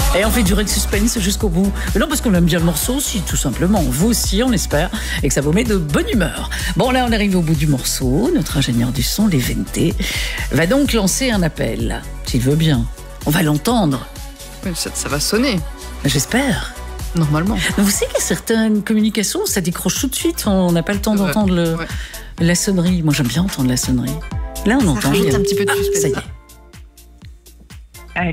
Et on fait durer le suspense jusqu'au bout. Mais non, parce qu'on aime bien le morceau aussi, tout simplement. Vous aussi, on espère, et que ça vous met de bonne humeur. Bon, là, on arrive au bout du morceau. Notre ingénieur du son, Léventé, va donc lancer un appel, s'il veut bien. On va l'entendre. Ça va sonner. J'espère. Normalement. Mais vous savez qu'il y a certaines communications, ça décroche tout de suite. On n'a pas le temps d'entendre la sonnerie. Moi, j'aime bien entendre la sonnerie. Là, on entend. Ça un petit peu de suspense. Ça y est. Allô ?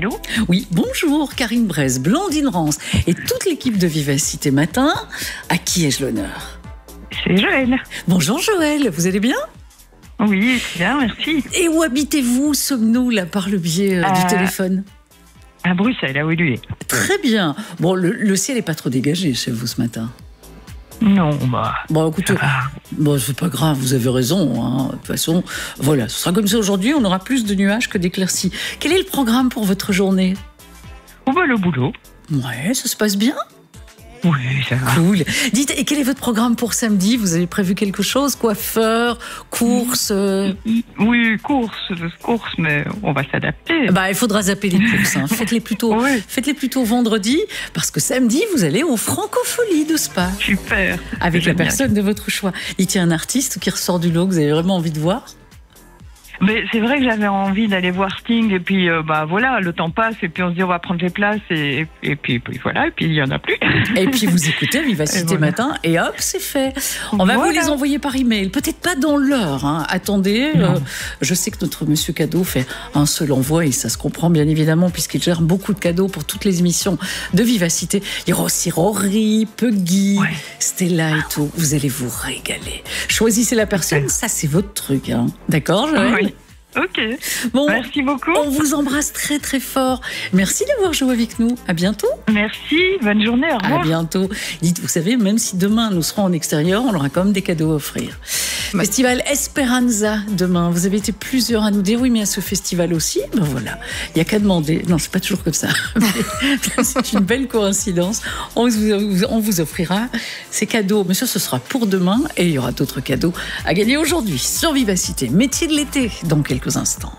Oui, bonjour, Karine Bresse, Blandine Rance et toute l'équipe de Vivacité Matin. À qui ai-je l'honneur ? C'est Joël. Bonjour Joël, vous allez bien ? Oui, très bien, merci. Et où habitez-vous, sommes-nous, là, par le biais du téléphone ? À Bruxelles, à Woluwe. Très bien. Bon, le ciel n'est pas trop dégagé chez vous ce matin ? Non, bah... Bon, écoutez, c'est pas grave, vous avez raison. Hein. De toute façon, voilà, ce sera comme ça aujourd'hui, on aura plus de nuages que d'éclaircies. Quel est le programme pour votre journée ? Oh bah, le boulot. Ouais, ça se passe bien ? Oui, ça va. Cool. Dites, et quel est votre programme pour samedi ? Vous avez prévu quelque chose ? Coiffeur, course Oui, course, mais on va s'adapter. Bah, il faudra zapper les courses. Hein. Faites-les plutôt vendredi, parce que samedi, vous allez au Francofolie de Spa. Super. Avec la personne de votre choix. Il y a un artiste qui ressort du lot que vous avez vraiment envie de voir ? Mais c'est vrai que j'avais envie d'aller voir Sting et puis voilà, le temps passe et puis on se dit on va prendre les places et puis voilà, et puis il y en a plus. Et puis vous écoutez Vivacité Matin et hop, c'est fait. On va vous les envoyer par email, peut-être pas dans l'heure. Hein. Attendez, je sais que notre monsieur cadeau fait un seul envoi et ça se comprend bien évidemment puisqu'il gère beaucoup de cadeaux pour toutes les émissions de Vivacité. Il y aura aussi Rory, Puggy, Stella et tout. Vous allez vous régaler. Choisissez la personne, ça c'est votre truc. Hein. D'accord, Joël ? Oui. Ok, bon, merci beaucoup. On vous embrasse très très fort. Merci d'avoir joué avec nous. À bientôt. Merci, bonne journée, au revoir. À bientôt. Dites, vous savez, même si demain nous serons en extérieur, on aura quand même des cadeaux à offrir. Festival Esperanza demain. Vous avez été plusieurs à nous dire oui, mais à ce festival aussi, ben voilà, il n'y a qu'à demander. Non, c'est pas toujours comme ça. C'est une belle coïncidence. On vous offrira ces cadeaux. Mais ça, ce sera pour demain et il y aura d'autres cadeaux à gagner aujourd'hui sur Vivacité. Métier de l'été dans quelques instants.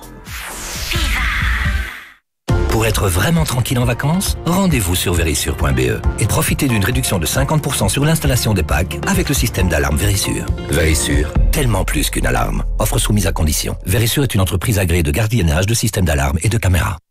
Pour être vraiment tranquille en vacances, rendez-vous sur verisure.be et profitez d'une réduction de 50% sur l'installation des packs avec le système d'alarme Verisure. Verisure, tellement plus qu'une alarme. Offre soumise à condition. Verisure est une entreprise agréée de gardiennage de systèmes d'alarme et de caméras.